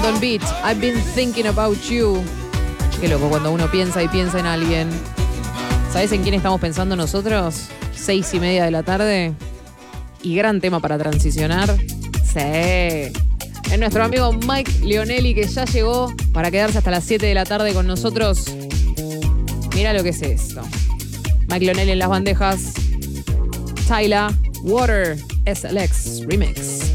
London Beat, I've been thinking about you. Qué loco cuando uno piensa y piensa en alguien. ¿Sabes en quién estamos pensando nosotros? 6:30 de la tarde. Y gran tema para transicionar. Sí. Es nuestro amigo Mike Leonelli, que ya llegó para quedarse hasta las 7 de la tarde con nosotros. Mira lo que es esto. Mike Leonelli en las bandejas. Tyla, Water, SLX Remix.